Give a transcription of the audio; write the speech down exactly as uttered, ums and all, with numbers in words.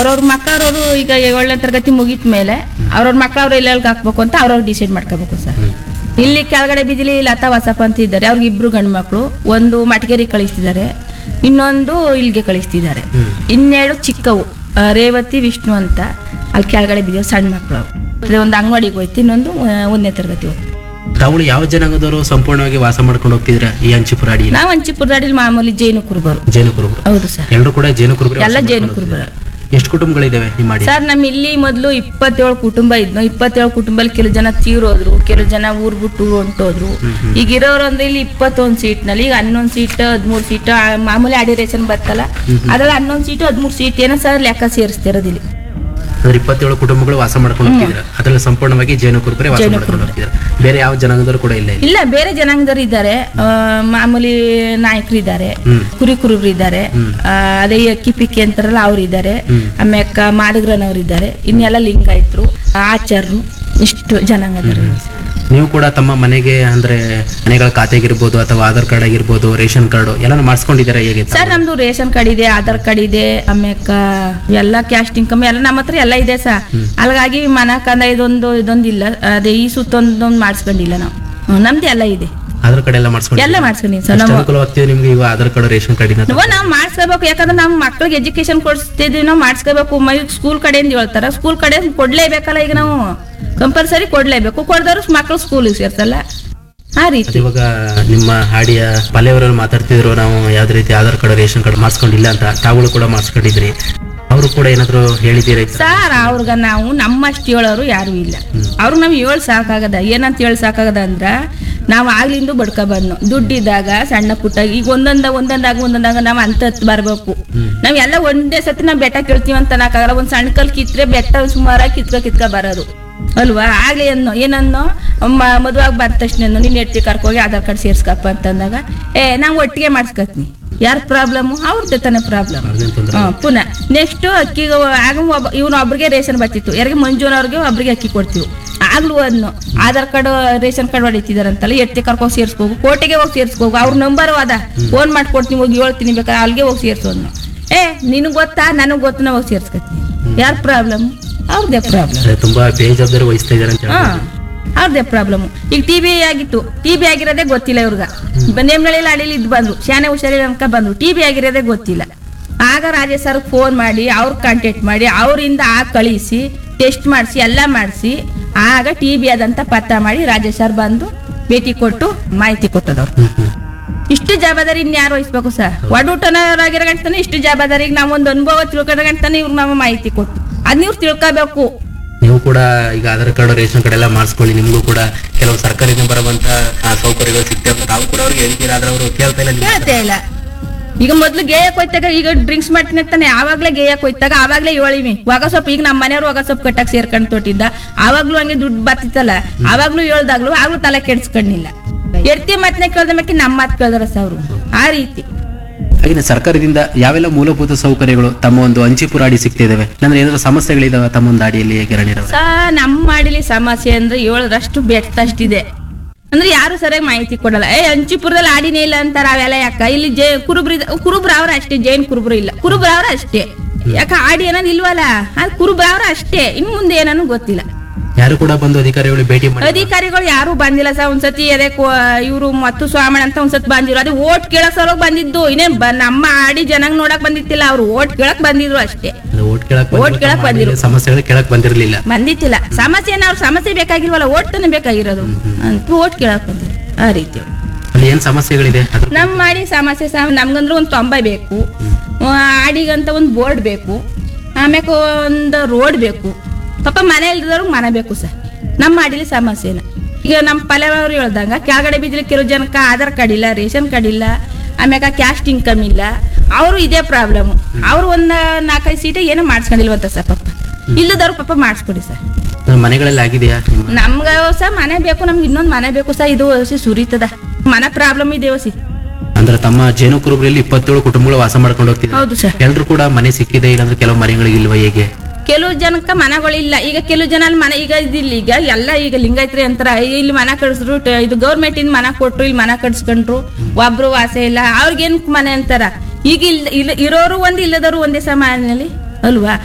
ಅವ್ರವ್ರ ಮಕ್ಕಳವ್ರು ಈಗ ಏಳನೇ ತರಗತಿ ಮುಗಿದ ಮೇಲೆ ಅವ್ರವ್ರ ಮಕ್ಕಳವ್ರು ಎಲ್ಲೆಲ್ಗೆ ಹಾಕ್ಬೇಕು ಅಂತ ಅವ್ರವ್ರು ಡಿಸೈಡ್ ಮಾಡ್ಕೋಬೇಕು ಸರ್. ಇಲ್ಲಿ ಕೆಳಗಡೆ ಬಿದ್ದಿಲಿ ಲತಾ ವಸಪ್ಪ ಅಂತ ಇದ್ದಾರೆ, ಅವ್ರಿಗೆ ಇಬ್ರು ಗಂಡು ಮಕ್ಕಳು, ಒಂದು ಮಟಗೇರಿ ಕಳಿಸ್ತಿದ್ದಾರೆ, ಇನ್ನೊಂದು ಇಲ್ಲಿಗೆ ಕಳಿಸ್ತಿದ್ದಾರೆ. ಇನ್ನೆರಡು ಚಿಕ್ಕವು ಆ, ರೇವತಿ ವಿಷ್ಣು ಅಂತ ಅಲ್ಲಿ ಕೆಳಗಡೆ ಬಿದ್ದಿರೋ ಸಣ್ಣ ಮಕ್ಕಳು. ಒಂದು ಅಂಗಡಿಗೆ ಹೋಯ್ತು, ಇನ್ನೊಂದು ಆ, ಒಂದನೇ ತರಗತಿ ಹೋಗ್ತು. ತಾವು ಯಾವ ಜನಾಂಗದವರು ಸಂಪೂರ್ಣವಾಗಿ ವಾಸ ಮಾಡ್ಕೊಂಡು ಹೋಗ್ತಿದ್ರ ಈ ಅಂಚಿಪುರ ಅಡಿ? ನಾವು ಅಂಚಿಪುರದಲ್ಲಿ ಮಾಮೂಲಿ ಜೈನ ಕುರುಬರು. ಜೈನ ಕುರುಬರು? ಹೌದು ಸರ್, ಎಲ್ಲರೂ ಕೂಡ ಜೈನ ಕುರುಬರು. ಎಲ್ಲ ಜೈನ ಕುರುಬರು. ಎಷ್ಟು ಕುಟುಂಬಗಳಿದಾವೆ ನಿಮ್ಮ ಅಡಿ? ಸರ್ ನಮ್ಮ ಇಲ್ಲಿ ಮೊದಲು ಇಪ್ಪತ್ತೇಳು ಕುಟುಂಬ ಇದ್ನು. ಇಪ್ಪತ್ತೇಳು ಕುಟುಂಬದಲ್ಲಿ ಕೆಲವು ಜನ ತೀರೋದ್ರು, ಕೆಲವು ಜನ ಊರ್ ಬಿಟ್ಟು ಊರು ಹೊಂಟೋದ್ರು. ಈಗ ಇರೋರು ಅಂದ್ರೆ ಇಲ್ಲಿ ಇಪ್ಪತ್ತೊಂದು ಸೀಟ್ ನಲ್ಲಿ ಈಗ ಹನ್ನೊಂದು ಸೀಟ್ ಹದಿಮೂರು ಸೀಟ್ ಮಾಮೂಲಿ ಆಡಿ ರೇಷನ್ ಬರ್ತಲ್ಲ ಅದ್ರಲ್ಲಿ ಹನ್ನೊಂದು ಸೀಟು ಹದಿಮೂರು ಸೀಟ್ ಏನೋ ಸರ್ ಲೆಕ್ಕ ಸೇರಿಸ್ತಿರೋದಿಲ್ಲ. ಅಂದ್ರೆ ಇಪ್ಪತ್ತೇಳು ಕುಟುಂಬಗಳು ವಾಸ ಮಾಡ್ಕೊಂಡು ಹೋಗ್ತಿದ್ರ, ಅದ್ರಲ್ಲಿ ಸಂಪೂರ್ಣವಾಗಿ ಜೈನ ಕುರುಬರೇ ವಾಸ ಮಾಡ್ಕೊಂಡು ಹೋಗ್ತಿದ್ರ. ಬೇರೆ ಯಾವ ಜನಾಂಗದವರು ಕೂಡ ಇಲ್ಲ? ಇಲ್ಲ, ಬೇರೆ ಜನಾಂಗದವರು ಇದ್ದಾರೆ, ಮಾಮೂಲಿ ನಾಯಕರು ಇದ್ದಾರೆ, ಕುರಿ ಕುರುಬರು ಇದ್ದಾರೆ, ಅದೇ ಅಕ್ಕಿ ಪಿಕ್ಕಿ ಅಂತಾರಲ್ಲ ಅವ್ರು ಇದ್ದಾರೆ, ಆಮ್ಯಾಕ ಮಾದಗ್ರನವ್ರು ಇದ್ದಾರೆ, ಇನ್ನೆಲ್ಲ ಲಿಂಗಾಯತರು, ಆಚಾರ್ರು, ಇಷ್ಟು ಜನಾಂಗದವರು. ನೀವು ಕೂಡ ತಮ್ಮ ಮನೆಗೆ ಅಂದ್ರೆ ಮನೆಗಳ ಖಾತೆಗಿರ್ಬೋದು ಅಥವಾ ಆಧಾರ್ ಕಾರ್ಡ್ ಆಗಿರ್ಬೋದು ರೇಷನ್ ಕಾರ್ಡ್ ಎಲ್ಲ ಮಾಡಿಸ್ಕೊಂಡಿದ್ದೀರಾ ಹೇಗೆ? ಸರ್ ನಮ್ದು ರೇಷನ್ ಕಾರ್ಡ್ ಇದೆ, ಆಧಾರ್ ಕಾರ್ಡ್ ಇದೆ, ಆಮ್ಯಾಕ ಎಲ್ಲ ಕ್ಯಾಸ್ಟ್ ಇನ್ಕಮ್ ಎಲ್ಲ ನಮ್ಮ ಹತ್ರ ಎಲ್ಲ ಇದೆ ಸರ್. ಅಲ್ಗಾಗಿ ಮನ ಕಂದ ಇದೊಂದು ಇದೊಂದು ಇಲ್ಲ, ಅದೇ ಈ ಸುತ್ತೊಂದೊಂದು ಮಾಡಿಸ್ಕೊಂಡಿಲ್ಲ ನಾವು. ನಮ್ದು ಎಲ್ಲ ಇದೆ, ಆಧಾರ್ ಕಾರ್ಡ್ ಎಲ್ಲ ಮಾಡಿಸ್ಕೊಂಡು ಎಲ್ಲ ಮಾಡ್ಸ್ಕೊಂಡಿನಿ ಸರ್. ನಾವು ಅನುಕೂಲವಾಗ್ತೀವಿ ನಿಮ್ಗೆ ಈಗ ಆಧಾರ್ ಕಾರ್ಡ್ ರೇಷನ್ ಕಾರ್ಡ್ ನಾವು ಮಾಡಿಸ್ಕೋಬೇಕು, ಯಾಕಂದ್ರೆ ನಮ್ಮ ಮಕ್ಳಿಗೆ ಎಜುಕೇಶನ್ ಕೊಡಿಸ್ತಿದ್ವಿ, ನಾವು ಮಾಡಿಸ್ಕೋಬೇಕು. ಸ್ಕೂಲ್ ಕಡೆಯಿಂದ ಹೇಳ್ತಾರ, ಸ್ಕೂಲ್ ಕಡೆ ಕೊಡ್ಲೇಬೇಕಲ್ಲ, ಈಗ ನಾವು ಕಂಪಲ್ಸರಿ ಕೊಡ್ಲೇಬೇಕು. ಕೊಡ್ದವ್ರು ಮಕ್ಳು ಸ್ಕೂಲಿಗೆ ಸೇರ್ಸಲ್ಲ, ಆ ರೀತಿ. ಇವಾಗ ನಿಮ್ಮ ಹಾಡಿಯ ಪಲ್ಯವರನ್ನು ಮಾತಾಡ್ತಿದ್ರು, ನಾವು ಯಾವ್ದೇ ರೀತಿ ಆಧಾರ್ ಕಾರ್ಡ್ ರೇಷನ್ ಕಾರ್ಡ್ ಮಾಡಿಸ್ಕೊಂಡಿಲ್ಲ ಅಂತ, ತಾವುಗಳು ಕೂಡ ಮಾಡಿಸ್ಕೊಂಡಿದ್ರಿ, ಅವರು ಕೂಡ ಏನಾದ್ರು ಹೇಳಿದ್ದೀರಾ ಸರ್? ಅವ್ರಗ ನಾವು ನಮ್ಮಷ್ಟು ಹೇಳೋರು ಯಾರು ಇಲ್ಲ. ಅವ್ರು ನಮ್ಗೆ ಹೇಳಿ ಸಾಕಾಗದ, ಏನಂತ ಹೇಳಿ ಸಾಕಾಗದ ಅಂದ್ರ ನಾವು ಆಗ್ಲಿಂದ ಬಡ್ಕ ಬಂದ್ನು, ದುಡ್ಡಿದ್ದಾಗ ಸಣ್ಣ ಪುಟ್ಟ ಈಗ ಒಂದೊಂದ ಒಂದೊಂದಾಗ ಒಂದೊಂದಾಗ ನಾವ್ ಅಂತ ಹತ್ತು ಬರ್ಬೇಕು. ನಾವ್ ಎಲ್ಲ ಒಂದೇ ಸತಿ ನಾವ್ ಬೆಟ್ಟ ಕೇಳ್ತೀವಿ ಅಂತ ಅನ್ನಕ್ಕಾಗಲ್ಲ. ಒಂದ್ ಸಣ್ಣ ಕಲ್ ಕಿತ್ರೆ ಬೆಟ್ಟ ಸುಮಾರಾಗಿ ಕಿತ್ಕ ಕಿತ್ಕ ಬರೋದು ಅಲ್ವಾ? ಆಗ್ಲಿ ಅನ್ನೋ ಏನನ್ನೋ ಮದುವಾಗ ಬಂದ ತಕ್ಷಣ ನೀನ್ ಎಟ್ಟಿ ಕರ್ಕೋಗಿ ಆಧಾರ್ ಕಾರ್ಡ್ ಸೇರ್ಸ್ಕಪ್ಪ ಅಂತಂದಾಗ ಏ ನಾವ್ ಒಟ್ಟಿಗೆ ಮಾಡ್ಸ್ಕತ್ನಿ. ಯಾರ ಪ್ರಾಬ್ಲಮ್? ಅವ್ರದ್ದೇ ತಾನೇ ಪ್ರಾಬ್ಲಮ್. ಪುನಃ ನೆಕ್ಸ್ಟ್ ಅಕ್ಕಿಗೆ ಆಗ ಒಬ್ಬ ಇವನು ಒಬ್ರಿಗೆ ರೇಷನ್ ಬರ್ತಿತ್ತು, ಯಾರಿಗೆ ಮಂಜುನವ್ರಿಗೆ ಒಬ್ರಿಗೆ ಅಕ್ಕಿ ಕೊಡ್ತೀವಿ. ಆಗ್ಲೂ ಅದ್ನು ಆಧಾರ್ ಕಾರ್ಡ್ ರೇಷನ್ ಕಾರ್ಡ್ ಹೊಡಿತಿದಾರಂತಲ್ಲ, ಎಟ್ಟಿ ಕರ್ಕೋಗಿ ಸೇರ್ಸ್ಕೋಗು, ಕೋಟೆಗೆ ಹೋಗಿ ಸೇರ್ಸ್ಕೋಗು, ಅವ್ರ ನಂಬರ್ ಅದ ಫೋನ್ ಮಾಡ್ಕೊಡ್ತೀನಿ, ಹೋಗಿ ಹೇಳ್ತೀನಿ, ಬೇಕಾದ್ರೆ ಅಲ್ಲಿಗೆ ಹೋಗಿ ಸೇರ್ಸೋದ್ನು. ಏ ನಿನಗ್ ಗೊತ್ತಾ ನನಗ್ ಗೊತ್ತ, ನಾ ಹೋಗಿ ಸೇರ್ಸ್ಕತ್ತೀನಿ. ಯಾರ ಪ್ರಾಬ್ಲಮ್? ಅವ್ರದೇ ಪ್ರಾಬ್ಲಮ್. ತುಂಬಾ ಬೇಜವಾಬ್ದಾರಿ ವಹಿಸ್ತಾ ಇದಾರೆ ಅಂತ ಹಾ, ಅವ್ರದೇ ಪ್ರಾಬ್ಲಮ್. ಈಗ ಟಿ ಬಿ ಆಗಿತ್ತು, ಟಿ ಬಿ ಆಗಿರೋದೇ ಗೊತ್ತಿಲ್ಲ ಇವ್ರಗ. ನೇಮ್ನಳ್ಳಿ ಅಡಿಲಿ ಇದ್ ಬಂದ್ರು, ಶಾನೆ ಹುಷಾರಿಲ್ಲ ಅನ್ಕ ಬಂದ್ರು, ಟಿ ಬಿ ಆಗಿರೋದೇ ಗೊತ್ತಿಲ್ಲ. ಆಗ ರಾಜೇಶ್ ಸರ್ ಫೋನ್ ಮಾಡಿ ಅವ್ರ ಕಾಂಟ್ಯಾಕ್ಟ್ ಮಾಡಿ ಅವರಿಂದ ಆ ಕಳಿಸಿ ಟೆಸ್ಟ್ ಮಾಡಿಸಿ ಎಲ್ಲ ಮಾಡಿಸಿ ಆಗ ಟಿ ಬಿ ಅದಂತ ಪತ್ತ ಮಾಡಿ ರಾಜೇಶ್ ಸರ್ ಬಂದು ಭೇಟಿ ಕೊಟ್ಟು ಮಾಹಿತಿ ಕೊಟ್ಟದವ್ರು. ಇಷ್ಟು ಜವಾಬ್ದಾರಿ ಇನ್ಯಾರು ವಹಿಸ್ಬೇಕು ಸರ್? ಒಡೂಟನವರಾಗಿರೋ ಗಂಟನೆ ಇಷ್ಟು ಜವಾಬ್ದಾರಿಗೆ ನಾವು ಒಂದು ಅನುಭವ ತಿಳ್ಕೊಂಡ ಗಂಟನೆ ಇವ್ರು ನಾವು ಮಾಹಿತಿ ಕೊಟ್ಟು ಅದ್ ನೀವು ತಿಳ್ಕೋಬೇಕು. ನೀವು ಕೂಡ ಈಗ ಆಧಾರ್ ಕಾರ್ಡ್ ರೇಷನ್ ಕಾರ್ಡ್ ಎಲ್ಲ ಮಾಡಿಸ್ಕೊಳ್ಳಿ, ನಿಮ್ಗೂ ಕೂಡ ಕೆಲವು ಸರ್ಕಾರದಿಂದ ಬರುವಂತ ಸೌಕರ್ಯಗಳು ಸಿಗ್ತವೆ. ತಾವು ಕೂಡ ಅವ್ರಿಗೆ ಹೇಳ್ತೀರಾ, ಆದ್ರೆ ಅವರು ಕೇಳ್ತಾ ಇಲ್ಲ ಕೇಳ್ತಾ ಇಲ್ಲ. ಈಗ ಮೊದ್ಲು ಗೇಯಕ್ ಹೋಯ್ತಾಗ ಈಗ ಡ್ರಿಂಕ್ಸ್ ಮಾಡ್ತೀನಿ ಅಂತಾನೆ ಆವಾಗ್ಲೇ ಗೇಯಕ್ ಹೋಯ್ತಾಗ ಆವಾಗ್ಲೇ ಹೇಳಿವಿ ಒಗ ಸೊಪ್ಪು. ಈಗ ನಮ್ಮ ಮನೆಯವ್ರು ಒಗ ಸೊಪ್ಪು ಕಟ್ಟಕ್ ಸೇರ್ಕೊಂಡ್ ತೊಟ್ಟಿದ್ದ, ಆವಾಗ್ಲೂ ಹಂಗೆ ದುಡ್ಡು ಬರ್ತಿತ್ತಲ್ಲ, ಆವಾಗ್ಲೂ ಹೇಳ್ದಾಗ್ಲು ಆಗ್ಲೂ ತಲೆ ಕೆಡ್ಸ್ಕೊಂಡಿಲ್ಲ. ಎಡ್ತಿ ಮಾತನ್ನ ಕೇಳ್ದ ಮೇಲೆ ನಮ್ಮ ಮಾತು ಕೇಳ್ದಾರ ಸ ಅವ್ರು. ಆ ರೀತಿ ಹಾಗೆ ಸರ್ಕಾರದಿಂದ ಯಾವೆಲ್ಲ ಮೂಲಭೂತ ಸೌಕರ್ಯಗಳು ತಮ್ಮ ಒಂದು ಅಂಚಿಪುರ ಅಡಿ ಸಿಗ್ತಾ ಇದಾವೆ? ಅಂದ್ರೆ ಏನಾದ್ರು ಸಮಸ್ಯೆಗಳಿದಾವೆ ತಮ್ಮ ಒಂದು ಅಡಿಯಲ್ಲಿ? ಸ ನಮ್ಮ ಅಡಿಲಿ ಸಮಸ್ಯೆ ಅಂದ್ರೆ ಏಳರಷ್ಟು ಬೆಟ್ಟದಷ್ಟಿದೆ. ಅಂದ್ರೆ ಯಾರು ಸರಿಯಾಗಿ ಮಾಹಿತಿ ಕೊಡಲ್ಲ. ಏ ಅಂಚಿಪುರದಲ್ಲಿ ಆಡಿನೇ ಇಲ್ಲ ಅಂತಾರ, ಅವೆಲ್ಲ ಯಾಕ? ಇಲ್ಲಿ ಜೈ ಕುರುಬ್ರ ಕುರುಬ್ರ ಅವ್ರ ಅಷ್ಟೇ, ಜೈನ್ ಕುರುಬ್ರು ಇಲ್ಲ, ಕುರುಬ್ರ ಅವ್ರ ಅಷ್ಟೇ. ಯಾಕ ಆಡಿ ಅನ್ನೋದು ಇಲ್ವಲ್ಲ, ಅದು ಕುರುಬ್ರ ಅವ್ರ ಅಷ್ಟೇ. ಇನ್ ಮುಂದೆ ಏನನ್ನು ಗೊತ್ತಿಲ್ಲ. ಯಾರು ಕೂಡ ಬಂದು ಅಧಿಕಾರಿಗಳು ಭೇಟಿ ಮಾಡಿ? ಅಧಿಕಾರಿಗಳು ಯಾರು ಬಂದಿಲ್ಲ ಸರ್. ಒಂದ್ಸತಿ ಅದೇ ಇವ್ರು ಮತ್ತು ಸ್ವಾಮಿ ಅಂತ ಒಂದ್ಸತಿ ಬಂದಿದ್ರು, ಅದೇ ಓಟ್ ಕೇಳಕ್ ಸಲುವಾಗಿ ಬಂದಿದ್ದು. ಇನ್ನೇನ್ ನಮ್ಮ ಆಡಿ ಜನಾಂಗ ನೋಡಕ್ ಬಂದಿತ್ತಿಲ್ಲ, ಅವ್ರು ಓಟ್ ಕೇಳಕ್ ಬಂದಿದ್ರು ಅಷ್ಟೇ. ಓಟ್ ಕೇಳಕ್ ಓಟ್ ಕೇಳಕ್ ಬಂದಿದ್ರು, ಸಮಸ್ಯೆಗಳು ಕೇಳಕ್ ಬಂದಿರ್ಲಿಲ್ಲ, ಬಂದಿತ್ತಿಲ್ಲ. ಸಮಸ್ಯೆ ಅವ್ರ ಸಮಸ್ಯೆ ಬೇಕಾಗಿಲ್ವಲ್ಲ, ಓಟ್ ತಾನೇ ಬೇಕಾಗಿರೋದು ಅಂತ ಓಟ್ ಕೇಳಕ್ ಬಂದಿದ್ರು. ಆ ರೀತಿ ಅಲ್ಲಿ ಏನ್ ಸಮಸ್ಯೆಗಳಿದೆ? ನಮ್ ಮಾಡಿ ಸಮಸ್ಯೆ ನಮ್ಗಂದ್ರೆ ಒಂದ್ ತೊಂಬೈ ಬೇಕು, ಆಡಿಗಂತ ಒಂದ್ ಬೋರ್ಡ್ ಬೇಕು, ಆಮ್ಯಾಕ ಒಂದ್ ರೋಡ್ ಬೇಕು. ಪಾಪ ಮನೆ ಇಲ್ದವ್ರಿಗೆ ಮನೆ ಬೇಕು ಸರ್. ನಮ್ಮ ಮಾಡಿಲಿ ಸಮಸ್ಯೆನ ಈಗ ನಮ್ಮ ಪಲ್ಯವ್ರು ಹೇಳ್ದಂಗ ಕೆಳಗಡೆ ಬಿದ್ದಲ್ಲಿ ಕೆಲವು ಜನಕ್ಕೆ ಆಧಾರ್ ಕಾರ್ಡ್ ಇಲ್ಲ, ರೇಷನ್ ಕಾರ್ಡ್ ಇಲ್ಲ, ಆಮ್ಯಾಕ ಕ್ಯಾಸ್ಟ್ ಇನ್ಕಮ್ ಇಲ್ಲ. ಅವರು ಇದೇ ಪ್ರಾಬ್ಲಮ್. ಅವ್ರು ಒಂದ್ ನಾಲ್ಕೈದು ಸೀಟ ಏನೋ ಮಾಡಿಸ್ಕೊಂಡಿಲ್ವಂತ ಸರ್. ಪಾಪ ಇಲ್ಲದವ್ರು ಪಾಪ ಮಾಡಿಸ್ಕೊಡಿ ಸರ್. ಮನೆಗಳಲ್ಲಿ ಆಗಿದೆಯಾ? ನಮ್ಗ ಸಹ ಮನೆ ಬೇಕು, ನಮ್ಗೆ ಇನ್ನೊಂದ್ ಮನೆ ಬೇಕು ಸರ್. ಇದು ಹೊಸಿ ಸುರಿತದ ಮನೆ ಪ್ರಾಬ್ಲಮ್ ಇದೆ ಹೊಸಿ. ಅಂದ್ರೆ ತಮ್ಮ ಜೇನು ಕುರುಬರಲ್ಲಿ ಇಪ್ಪತ್ತೇಳು ಕುಟುಂಬಗಳು ವಾಸ ಮಾಡ್ಕೊಂಡು ಹೋಗ್ತಿದ್ದಾರೆ. ಹೌದು ಸರ್. ಎಲ್ರು ಕೂಡ ಮನೆ ಸಿಕ್ಕಿದೆ, ಇಲ್ಲಾಂದ್ರೆ ಕೆಲವು ಮನೆಗಳಿಗೆ ಇಲ್ವಾ ಹೇಗೆ? ಕೆಲವು ಜನಕ್ಕ ಮನೆಗಳಿಲ್ಲ. ಈಗ ಕೆಲವು ಜನ ಮನೆ ಈಗ ಇದಿಲ್ಲ, ಈಗ ಎಲ್ಲ ಈಗ ಲಿಂಗಾಯತ್ರಿ ಅಂತಾರ, ಇಲ್ಲಿ ಮನೆ ಕಟ್ಸಿದ್ರು, ಇದು ಗೌರ್ಮೆಂಟ್ ಇಂದ ಮನೆ ಕೊಟ್ರು, ಇಲ್ಲಿ ಮನೆ ಕಟ್ಸ್ಕೊಂಡ್ರು, ಒಬ್ರು ವಾಸ ಇಲ್ಲ, ಅವ್ರಿಗೇನ್ ಮನೆ ಅಂತಾರ. ಈಗ ಇಲ್ ಇರೋರು ಒಂದ್ ಇಲ್ಲದವ್ರು ಒಂದೇ ಸಮಾನಲ್ಲಿ ಅಲ್ವಾ?